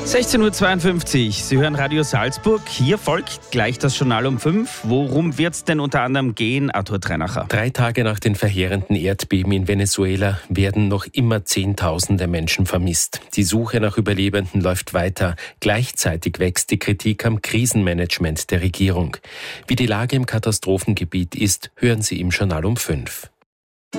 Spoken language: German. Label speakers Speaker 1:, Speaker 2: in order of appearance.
Speaker 1: 16.52 Uhr, Sie hören Radio Salzburg. Hier folgt gleich das Journal um 5. Worum wird es denn unter anderem gehen, Arthur Treinacher?
Speaker 2: 3 Tage nach den verheerenden Erdbeben in Venezuela werden noch immer Zehntausende Menschen vermisst. Die Suche nach Überlebenden läuft weiter. Gleichzeitig wächst die Kritik am Krisenmanagement der Regierung. Wie die Lage im Katastrophengebiet ist, hören Sie im Journal um 5.